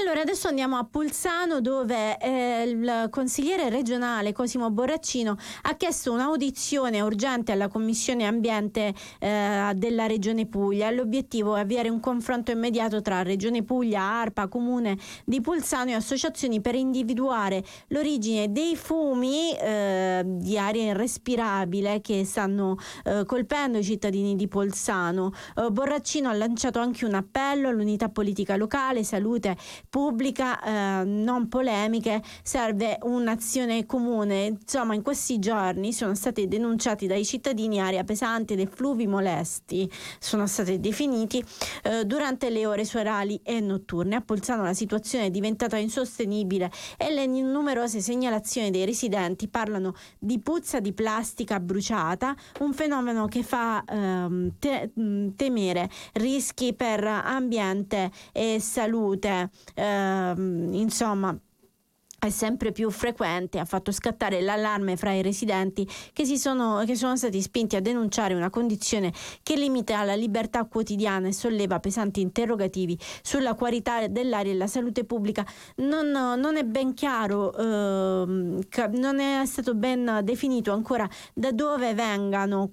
allora adesso andiamo a Pulsano, dove il consigliere regionale Cosimo Borraccino ha chiesto un'audizione urgente alla Commissione Ambiente della Regione Puglia. L'obiettivo è avviare un confronto immediato tra Regione Puglia, ARPA, Comune di Pulsano e associazioni per individuare l'origine dei fumi di aria irrespirabile che stanno colpendo i cittadini di Pulsano. Borraccino ha lanciato anche un appello all'unità politica locale, salute pubblica, non polemiche, serve un'azione comune. Insomma, in questi giorni sono stati denunciati dai cittadini aria pesante ed effluvi molesti, sono stati definiti durante le ore serali e notturne. A Pulsano la situazione è diventata insostenibile e le numerose segnalazioni dei residenti parlano di puzza di plastica bruciata, un fenomeno che fa temere rischi per ambiente e salute. Insomma, è sempre più frequente, ha fatto scattare l'allarme fra i residenti che sono stati spinti a denunciare una condizione che limita la libertà quotidiana e solleva pesanti interrogativi sulla qualità dell'aria e la salute pubblica. Non è ben chiaro, non è stato ben definito ancora da dove vengano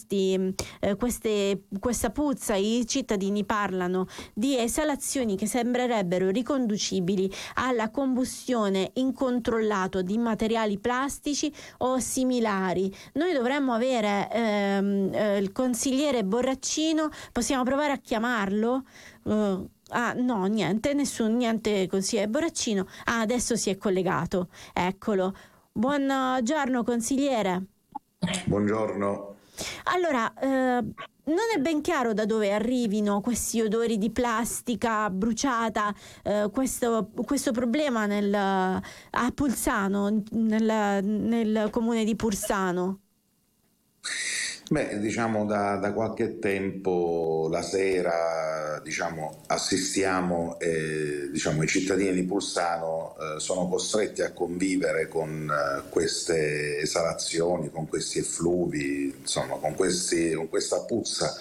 questa puzza. I cittadini parlano di esalazioni che sembrerebbero riconducibili alla combustione incontrollato di materiali plastici o similari. Noi dovremmo avere il consigliere Borraccino, possiamo provare a chiamarlo? No, niente consigliere Borraccino. Adesso si è collegato, eccolo. Buongiorno consigliere. Buongiorno. Allora, non è ben chiaro da dove arrivino questi odori di plastica bruciata, questo problema a Pulsano, nel comune di Pulsano. Beh, diciamo da qualche tempo la sera assistiamo i cittadini di Pulsano sono costretti a convivere con queste esalazioni, con questi effluvi, insomma con questa puzza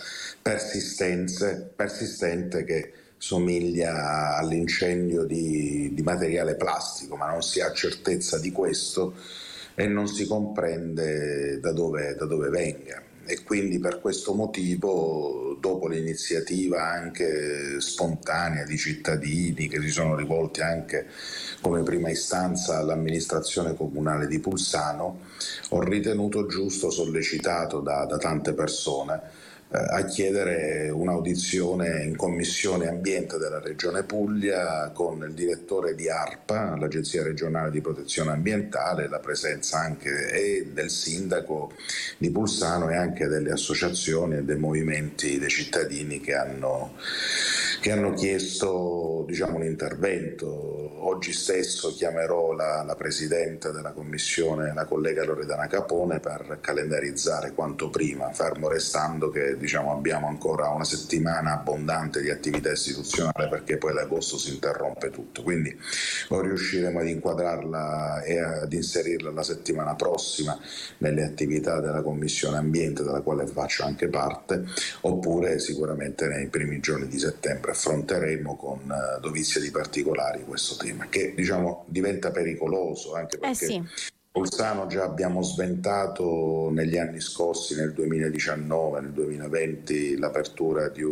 persistente che somiglia all'incendio di materiale plastico, ma non si ha certezza di questo e non si comprende da dove venga. E quindi per questo motivo, dopo l'iniziativa anche spontanea di cittadini che si sono rivolti anche come prima istanza all'amministrazione comunale di Pulsano, ho ritenuto giusto, sollecitato da tante persone, a chiedere un'audizione in Commissione Ambiente della Regione Puglia con il direttore di ARPA, l'Agenzia Regionale di Protezione Ambientale, la presenza anche del sindaco di Pulsano e anche delle associazioni e dei movimenti dei cittadini che hanno chiesto un intervento. Oggi stesso chiamerò la Presidente della Commissione, la collega Loredana Capone, per calendarizzare quanto prima, fermo restando che abbiamo ancora una settimana abbondante di attività istituzionale, perché poi ad agosto si interrompe tutto, quindi o riusciremo ad inquadrarla e ad inserirla la settimana prossima nelle attività della Commissione Ambiente, della quale faccio anche parte, oppure sicuramente nei primi giorni di settembre affronteremo con dovizia di particolari questo tema, che diventa pericoloso anche perché Sì. Pulsano già abbiamo sventato negli anni scorsi, nel 2019, nel 2020, l'apertura di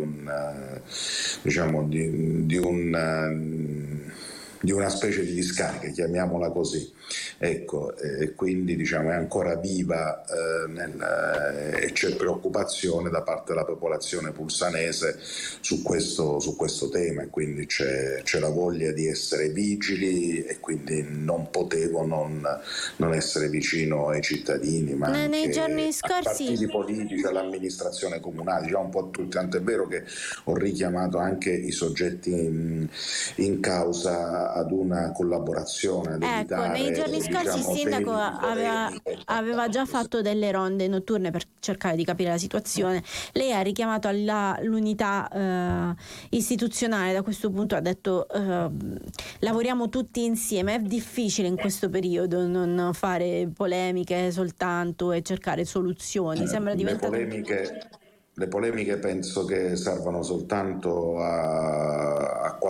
una specie di discarica, chiamiamola così. Ecco, e quindi è ancora viva e c'è preoccupazione da parte della popolazione pulsanese su questo tema, e quindi c'è la voglia di essere vigili, e quindi non potevo non essere vicino ai cittadini, ma Nei anche giorni ai scorsi partiti politici, all'amministrazione comunale, un po' a tutti, tant'è vero che ho richiamato anche i soggetti in causa ad una collaborazione, ad evitare, nei giorni scorsi il sindaco aveva già fatto delle ronde notturne per cercare di capire la situazione. Lei ha richiamato l'unità istituzionale. Da questo punto ha detto lavoriamo tutti insieme. È difficile in questo periodo non fare polemiche soltanto e cercare soluzioni. Sembra diventato... Le polemiche penso che servano soltanto a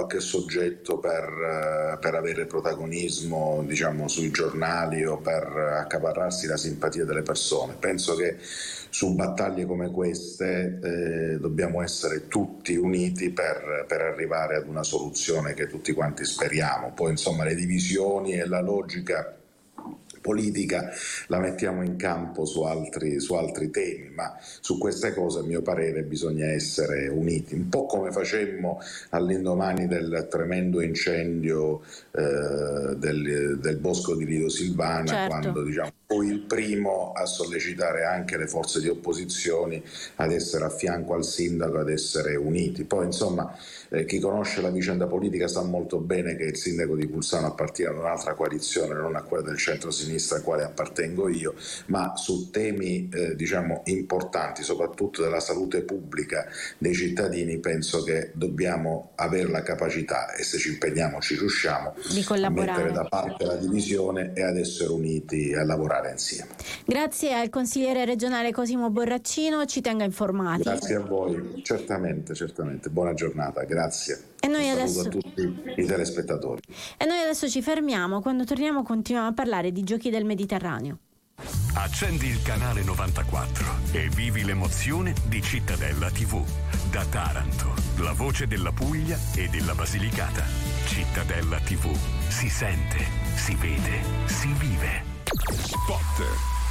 qualche soggetto per avere protagonismo, diciamo, sui giornali o per accaparrarsi la simpatia delle persone. Penso che su battaglie come queste dobbiamo essere tutti uniti per arrivare ad una soluzione che tutti quanti speriamo. Poi insomma le divisioni e la logica politica la mettiamo in campo su altri temi, ma su queste cose a mio parere bisogna essere uniti, un po' come facemmo all'indomani del tremendo incendio del bosco di Lido Silvana, certo. quando fui il primo a sollecitare anche le forze di opposizione ad essere a fianco al sindaco, ad essere uniti. Poi insomma chi conosce la vicenda politica sa molto bene che il sindaco di Pulsano appartiene ad un'altra coalizione, non a quella del centro-sinistra al quale appartengo io, ma su temi importanti, soprattutto della salute pubblica dei cittadini, penso che dobbiamo avere la capacità, e se ci impegniamo ci riusciamo, di collaborare, a mettere da parte la divisione e ad essere uniti e a lavorare insieme. Grazie al consigliere regionale Cosimo Borraccino, ci tenga informati. Grazie a voi, certamente, buona giornata, grazie. E noi saluto adesso a tutti i telespettatori. E noi adesso ci fermiamo, quando torniamo continuiamo a parlare di giochi del Mediterraneo. Accendi il canale 94 e vivi l'emozione di Cittadella TV. Da Taranto, la voce della Puglia e della Basilicata. Cittadella TV. Si sente, si vede, si vive. Spot.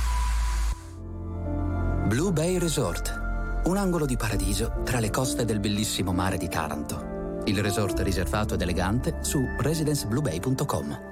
Blue Bay Resort. Un angolo di paradiso tra le coste del bellissimo mare di Taranto. Il resort riservato ed elegante su residencebluebay.com.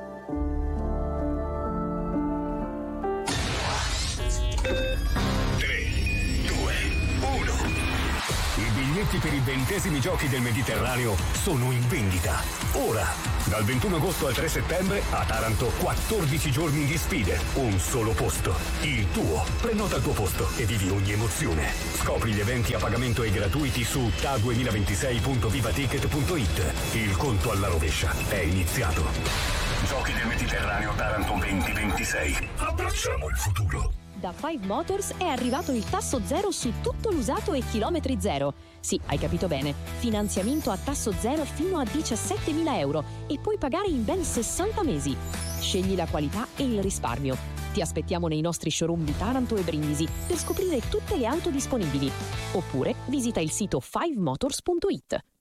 I biglietti per i 20esimi giochi del Mediterraneo sono in vendita. Ora, dal 21 agosto al 3 settembre, a Taranto 14 giorni di sfide, un solo posto, il tuo. Prenota il tuo posto e vivi ogni emozione. Scopri gli eventi a pagamento e gratuiti su ta2026.vivaticket.it. Il conto alla rovescia è iniziato. Giochi del Mediterraneo Taranto 2026. Abbracciamo il futuro. Da Five Motors è arrivato il tasso zero su tutto l'usato e chilometri zero. Sì, hai capito bene. Finanziamento a tasso zero fino a 17.000 euro e puoi pagare in ben 60 mesi. Scegli la qualità e il risparmio. Ti aspettiamo nei nostri showroom di Taranto e Brindisi per scoprire tutte le auto disponibili. Oppure visita il sito fivemotors.it.